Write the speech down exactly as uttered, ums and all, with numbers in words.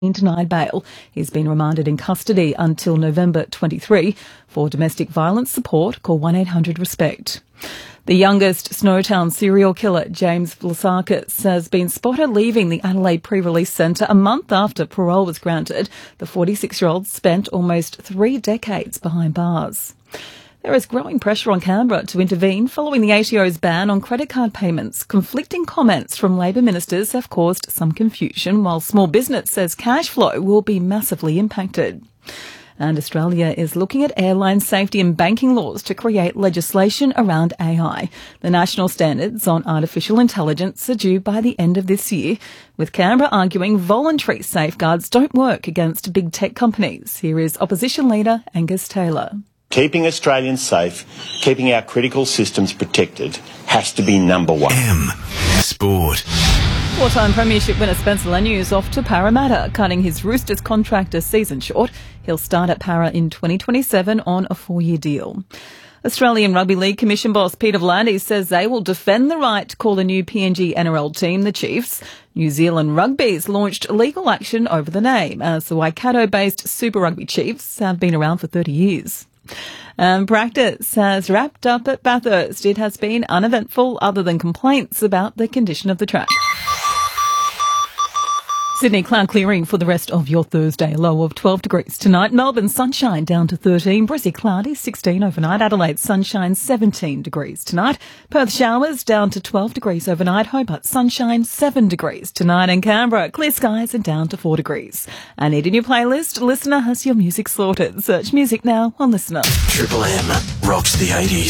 denied bail. He's been remanded in custody until November twenty-third. For domestic violence support, call one eight hundred RESPECT. The youngest Snowtown serial killer, James Vlasakis, has been spotted leaving the Adelaide Pre-Release Centre a month after parole was granted. The forty-six-year-old spent almost three decades behind bars. There is growing pressure on Canberra to intervene following the A T O's ban on credit card payments. Conflicting comments from Labor ministers have caused some confusion, while small business says cash flow will be massively impacted. And Australia is looking at airline safety and banking laws to create legislation around A I. The national standards on artificial intelligence are due by the end of this year, with Canberra arguing voluntary safeguards don't work against big tech companies. Here is opposition leader Angus Taylor. Keeping Australians safe, keeping our critical systems protected, has to be number one. M Sport. Four-time premiership winner Spencer Leniu is off to Parramatta, cutting his Roosters contract a season short. He'll start at Parra in twenty twenty-seven on a four-year deal. Australian Rugby League Commission boss Peter V'landys says they will defend the right to call a new P N G N R L team the Chiefs. New Zealand Rugby's launched legal action over the name, as the Waikato-based Super Rugby Chiefs have been around for thirty years. Um, practice has wrapped up at Bathurst. It has been uneventful other than complaints about the condition of the track. Sydney, cloud clearing for the rest of your Thursday. Low of twelve degrees tonight. Melbourne, sunshine down to thirteen. Brisbane, cloudy, sixteen overnight. Adelaide, sunshine, seventeen degrees tonight. Perth, showers down to twelve degrees overnight. Hobart, sunshine, seven degrees tonight. And Canberra, clear skies and down to four degrees. And need a new playlist? Listener has your music sorted. Search music now on Listener. Triple M rocks the eighties.